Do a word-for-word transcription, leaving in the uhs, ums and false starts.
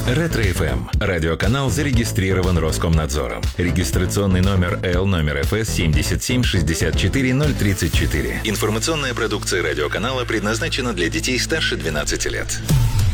Ретро-эф эм. Радиоканал зарегистрирован Роскомнадзором. Регистрационный номер Л номер эф эс семьдесят семь шестьдесят четыре ноль тридцать четыре. Информационная продукция радиоканала предназначена для детей старше двенадцати лет.